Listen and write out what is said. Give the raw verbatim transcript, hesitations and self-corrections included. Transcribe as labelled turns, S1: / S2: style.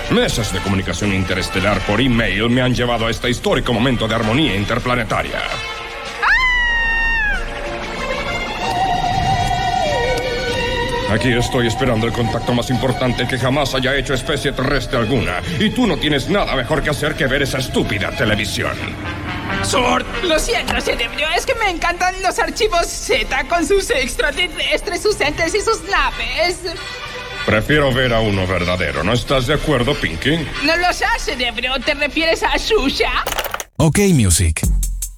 S1: Meses de comunicación interestelar por email me han llevado a este histórico momento de armonía interplanetaria. Aquí estoy esperando el contacto más importante que jamás haya hecho especie terrestre alguna. Y tú no tienes nada mejor que hacer que ver esa estúpida televisión.
S2: Sword, lo siento, cerebro, es que me encantan los archivos Z con sus extraterrestres, sus entes y sus naves.
S1: Prefiero ver a uno verdadero, ¿no estás de acuerdo, Pinky?
S2: No lo sé, cerebro, ¿te refieres a Shusha?
S3: OK Music.